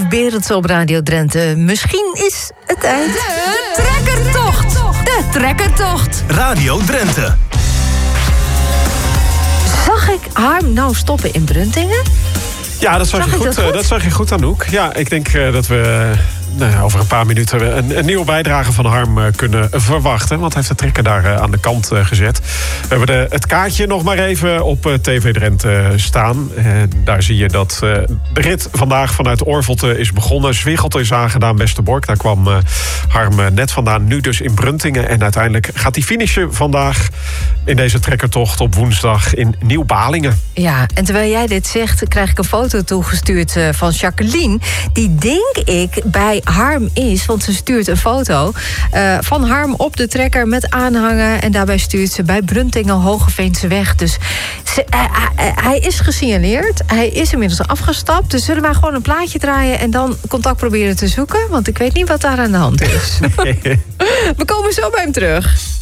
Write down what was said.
Berendsen op Radio Drenthe. Misschien is het tijd. De trekkertocht. De trekkertocht. Radio Drenthe. Zag ik Harm nou stoppen in Bruntingen? Ja, dat zag je goed. Dat zag je goed, Anouk. Ja, ik denk dat we over een paar minuten een nieuwe bijdrage van Harm kunnen verwachten. Want hij heeft de trekker daar aan de kant gezet. We hebben het kaartje nog maar even op TV Drenthe staan. Daar zie je dat de rit vandaag vanuit Orvelte is begonnen. Zwiegelt is aangedaan, Westerbork. Daar kwam Harm net vandaan, nu dus in Bruntingen. En uiteindelijk gaat hij finishen vandaag in deze trekkertocht op woensdag in Nieuw-Balingen. Ja, en terwijl jij dit zegt, krijg ik een foto toegestuurd van Jacqueline. Die denk ik bij Harm is, want ze stuurt een foto van Harm op de trekker met aanhanger. En daarbij stuurt ze bij Bruntingen Hogeveenseweg. Dus hij is gesignaleerd. Hij is inmiddels afgestapt. Dus zullen wij gewoon een plaatje draaien en dan contact proberen te zoeken? Want ik weet niet wat daar aan de hand is. We komen zo bij hem terug.